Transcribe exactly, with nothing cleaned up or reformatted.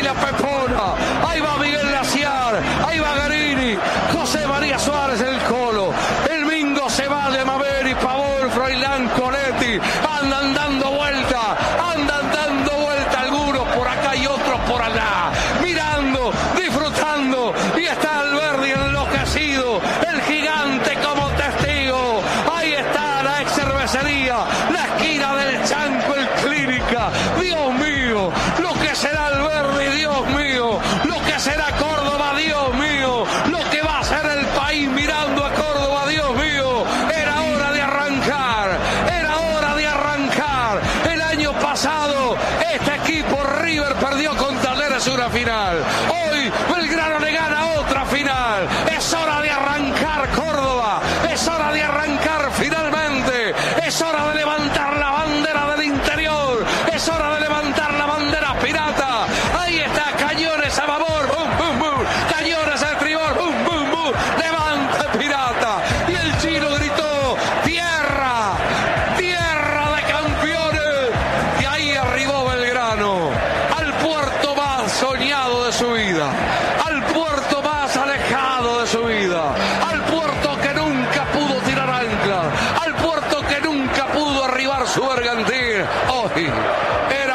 la Pepona, ahí va Miguel Laciar, ahí va Garini, José María Suárez el Colo, el Mingo se va de Maveri, Pavón, Froilán, Conetti, andan dando vuelta, andan dando vuelta algunos por acá y otros por allá, mirando, disfrutando, y está Alberdi enloquecido, el gigante como testigo, ahí está la ex cervecería, la esquina del Chanco, el Clínica, Dios mío, lo que será Alberdi, Dios mío, lo que será Córdoba, Dios mío, lo que va a ser el país mirando a Córdoba, Dios mío, era hora de arrancar, era hora de arrancar, el año pasado este equipo River perdió con Talleres una final, hoy Belgrano le gana otra final, es hora de arrancar Córdoba, es hora de arrancar finalmente, es hora de levantar la bandera del interior, es hora de levantar la bandera pirata, ahí está, cañones a babor, bum, bum, bum, cañones a estribor, bum, bum, bum, levanta pirata, y el chino gritó, tierra, tierra de campeones, y ahí arribó Belgrano, al puerto más soñado de su vida, al puerto más alejado de su vida, al puerto que nunca pudo tirar ancla, al puerto que nunca pudo arribar su bergantín, hoy era